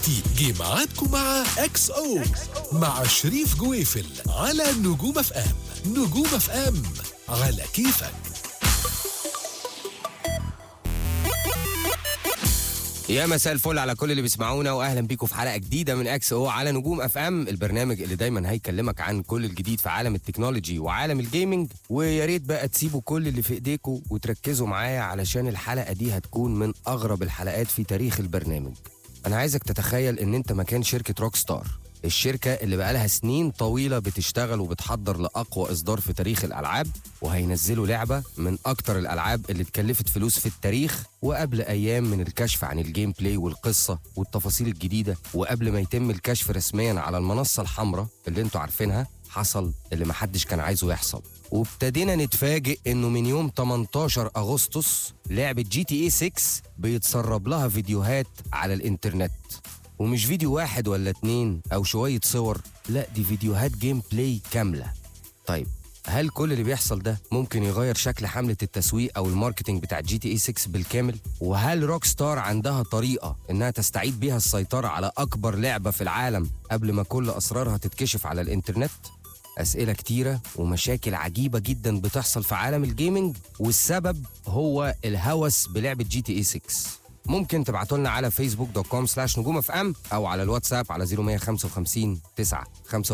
دلوقتي جه ميعادكم مع اكس او مع شريف جويفل على نجوم اف ام. نجوم اف ام على كيفك. يا مساء الفل على كل اللي بيسمعونا، واهلا بيكم في حلقه جديده من اكس او على نجوم اف ام، البرنامج اللي دايما هيكلمك عن كل الجديد في عالم التكنولوجي وعالم الجيمنج. ويا ريت بقى تسيبوا كل اللي في ايديكم وتركزوا معايا علشان الحلقه دي هتكون من اغرب الحلقات في تاريخ البرنامج. انا عايزك تتخيل ان انت مكان شركه روك ستار، الشركة اللي بقالها سنين طويلة بتشتغل وبتحضر لأقوى إصدار في تاريخ الألعاب، وهينزلوا لعبة من أكتر الألعاب اللي اتكلفت فلوس في التاريخ، وقبل أيام من الكشف عن الجيم بلاي والقصة والتفاصيل الجديدة، وقبل ما يتم الكشف رسميا على المنصة الحمراء اللي انتوا عارفينها، حصل اللي محدش كان عايزه يحصل. وابتدينا نتفاجئ انه من يوم 18 أغسطس لعبة GTA 6 بيتسرب لها فيديوهات على الإنترنت، ومش فيديو واحد ولا اتنين أو شوية صور، لا دي فيديوهات جيم بلاي كاملة. طيب هل كل اللي بيحصل ده ممكن يغير شكل حملة التسويق أو الماركتينج بتاع GTA 6 بالكامل؟ وهل روك ستار عندها طريقة إنها تستعيد بيها السيطرة على أكبر لعبة في العالم قبل ما كل أسرارها تتكشف على الإنترنت؟ أسئلة كتيرة ومشاكل عجيبة جدا بتحصل في عالم الجيمنج، والسبب هو الهوس بلعبة GTA 6. ممكن تبعتوا لنا على facebook.com/نجوم اف ام او على الواتساب على 0155 9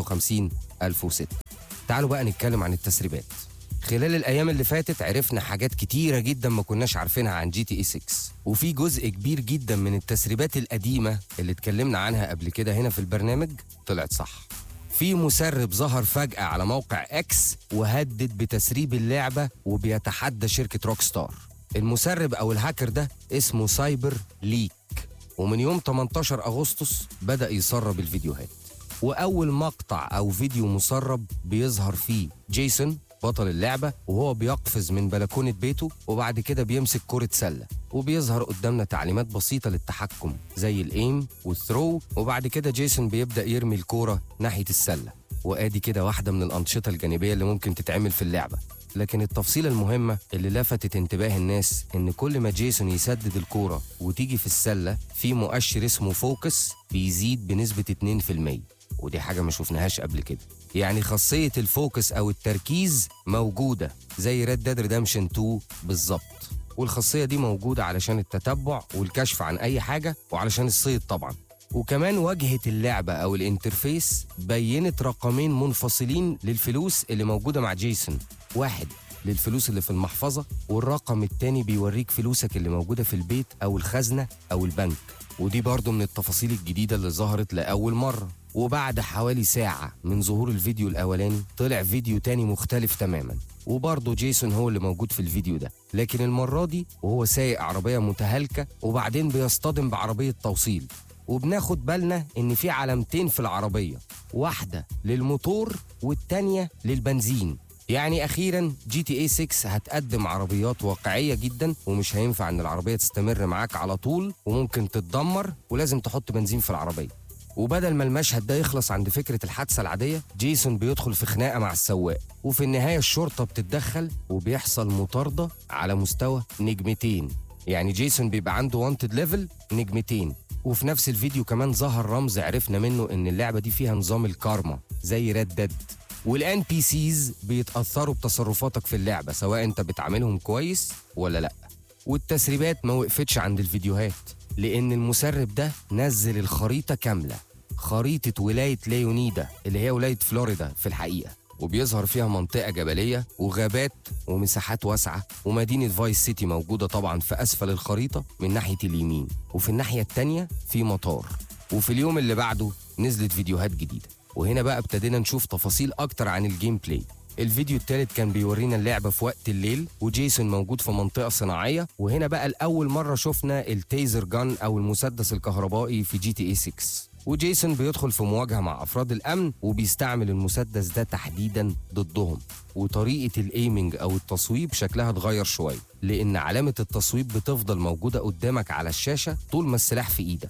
55 1006. تعالوا بقى نتكلم عن التسريبات. خلال الايام اللي فاتت عرفنا حاجات كتيره جدا ما كناش عارفينها عن GTA 6، وفي جزء كبير جدا من التسريبات القديمه اللي اتكلمنا عنها قبل كده هنا في البرنامج طلعت صح. في مسرب ظهر فجأة على موقع اكس وهدد بتسريب اللعبه وبيتحدى شركه روك ستار. المسرب أو الهاكر ده اسمه سايبر ليك، ومن يوم 18 أغسطس بدأ يسرب الفيديوهات. وأول مقطع أو فيديو مسرب بيظهر فيه جيسون بطل اللعبة وهو بيقفز من بلكونة بيته، وبعد كده بيمسك كرة سلة، وبيظهر قدامنا تعليمات بسيطة للتحكم زي الإيم والثرو، وبعد كده جيسون بيبدأ يرمي الكورة ناحية السلة. وآدي كده واحدة من الأنشطة الجانبية اللي ممكن تتعمل في اللعبة. لكن التفصيلة المهمة اللي لفتت انتباه الناس إن كل ما جيسون يسدد الكورة وتيجي في السلة في مؤشر اسمه فوكس بيزيد بنسبة 2%، ودي حاجة ما شفناهاش قبل كده. يعني خاصية الفوكس أو التركيز موجودة زي Red Dead Redemption 2 بالظبط، والخاصية دي موجودة علشان التتبع والكشف عن أي حاجة وعلشان الصيد طبعا. وكمان واجهة اللعبة أو الانترفيس بينت رقمين منفصلين للفلوس اللي موجودة مع جيسون، واحد للفلوس اللي في المحفظة، والرقم التاني بيوريك فلوسك اللي موجودة في البيت أو الخزنة أو البنك. ودي برضو من التفاصيل الجديدة اللي ظهرت لأول مرة. وبعد حوالي ساعة من ظهور الفيديو الأولاني طلع فيديو تاني مختلف تماما، وبرضه جيسون هو اللي موجود في الفيديو ده، لكن المرة دي وهو سايق عربية متهالكة وبعدين بيصطدم بعربية توصيل، وبناخد بالنا إن في علامتين في العربية، واحدة للموتور والتانية للبنزين. يعني أخيراً GTA 6 هتقدم عربيات واقعية جداً، ومش هينفع إن العربية تستمر معاك على طول وممكن تتدمر ولازم تحط بنزين في العربية. وبدل ما المشهد ده يخلص عند فكرة الحادثة العادية، جيسون بيدخل في خناقة مع السواق، وفي النهاية الشرطة بتتدخل وبيحصل مطاردة على مستوى نجمتين. يعني جيسون بيبقى عنده وانتد ليفل نجمتين. وفي نفس الفيديو كمان ظهر رمز عرفنا منه إن اللعبة دي فيها نظام الكارما زي ريد ديد، والان بي سيز بيتأثروا بتصرفاتك في اللعبة سواء انت بتعاملهم كويس ولا لا. والتسريبات ما وقفتش عند الفيديوهات، لأن المسرب ده نزل الخريطة كاملة، خريطة ولاية ليونيدا اللي هي ولاية فلوريدا في الحقيقة، وبيظهر فيها منطقة جبلية وغابات ومساحات واسعة، ومدينة فايس سيتي موجودة طبعا في أسفل الخريطة من ناحية اليمين، وفي الناحية التانية في مطار. وفي اليوم اللي بعده نزلت فيديوهات جديدة، وهنا بقى ابتدينا نشوف تفاصيل أكتر عن الجيم بلاي. الفيديو الثالث كان بيورينا اللعبة في وقت الليل وجيسون موجود في منطقة صناعية، وهنا بقى لأول مرة شفنا التيزر جان أو المسدس الكهربائي في GTA 6، وجيسون بيدخل في مواجهة مع أفراد الأمن وبيستعمل المسدس ده تحديدا ضدهم. وطريقة الإيمينج أو التصويب شكلها اتغير شوية، لأن علامة التصويب بتفضل موجودة قدامك على الشاشة طول ما السلاح في إيدك.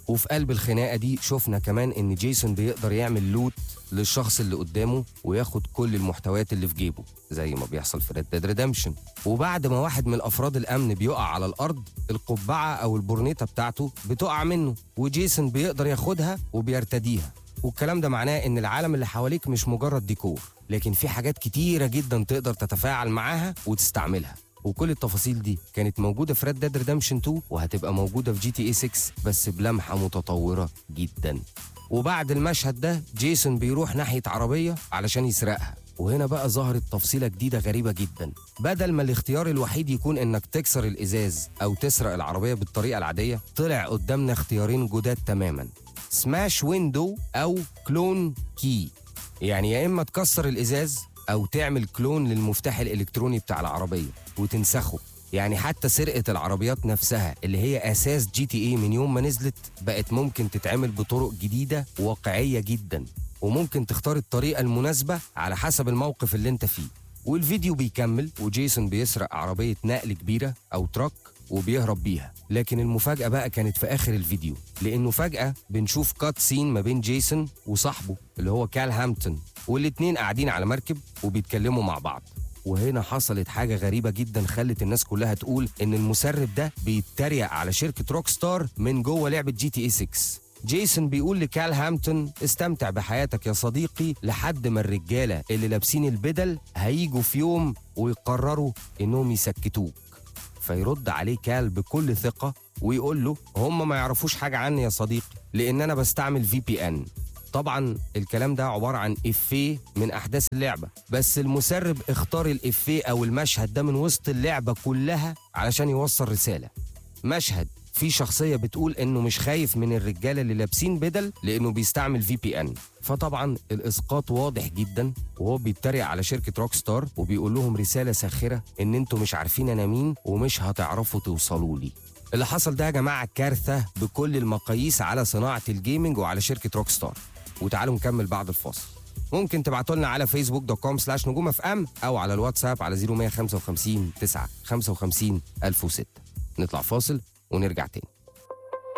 وفي قلب الخناقة دي شفنا كمان إن جيسون بيقدر يعمل لوت للشخص اللي قدامه وياخد كل المحتويات اللي في جيبه زي ما بيحصل في ريد ديد ريدمشن. وبعد ما واحد من الأفراد الأمن بيقع على الأرض، القبعة أو البورنيطة بتاعته بتقع منه وجيسون بيقدر ياخدها وبيرتديها. والكلام ده معناه إن العالم اللي حواليك مش مجرد ديكور، لكن في حاجات كتيرة جدا تقدر تتفاعل معاها وتستعملها. وكل التفاصيل دي كانت موجودة في ريد ديد ريدمشن 2 وهتبقى موجودة في GTA 6 بس بلمحة متطورة جدا. وبعد المشهد ده جيسون بيروح ناحية عربية علشان يسرقها، وهنا بقى ظهرت تفصيلة جديدة غريبة جدا. بدل ما الاختيار الوحيد يكون انك تكسر الازاز او تسرق العربية بالطريقة العادية، طلع قدامنا اختيارين جداد تماما: سماش ويندو او كلون كي. يعني يا اما تكسر الازاز او تعمل كلون للمفتاح الالكتروني بتاع العربية وتنسخه. يعني حتى سرقة العربيات نفسها اللي هي أساس GTA من يوم ما نزلت بقت ممكن تتعمل بطرق جديدة واقعية جدا، وممكن تختار الطريقة المناسبة على حسب الموقف اللي انت فيه. والفيديو بيكمل وجيسون بيسرق عربية نقل كبيرة أو تراك وبيهرب بيها. لكن المفاجأة بقى كانت في آخر الفيديو، لأنه فجأة بنشوف كات سين ما بين جيسون وصاحبه اللي هو كال هامبتون، والاتنين قاعدين على مركب وبيتكلموا مع بعض. وهنا حصلت حاجة غريبة جدا خلت الناس كلها تقول إن المسرب ده بيتريق على شركة روك ستار من جوه لعبة GTA 6. جيسون بيقول لكال هامبتون: استمتع بحياتك يا صديقي لحد ما الرجالة اللي لابسين البدل هيجوا في يوم ويقرروا إنهم يسكتوك. فيرد عليه كال بكل ثقة ويقول له: هم ما يعرفوش حاجة عني يا صديقي لأن أنا بستعمل VPN. طبعا الكلام ده عبارة عن إفيه من أحداث اللعبة، بس المسرب اختار الإفيه أو المشهد ده من وسط اللعبة كلها علشان يوصل رسالة. مشهد فيه شخصية بتقول إنه مش خايف من الرجالة اللي لابسين بدل لأنه بيستعمل VPN. فطبعا الإسقاط واضح جدا، وهو بيتريق على شركة روك ستار وبيقول لهم رسالة ساخرة إن انتوا مش عارفين أنا مين ومش هتعرفوا توصلوا لي. اللي حصل ده يا جماعة كارثة بكل المقاييس على صناعة الجيمنج وعلى شركة روك ستار. وتعالوا نكمل بعد الفاصل. ممكن تبعتوا لنا على facebook.com/نجوم FM أو على الواتساب على 0155 955 1006. نطلع فاصل ونرجع تاني.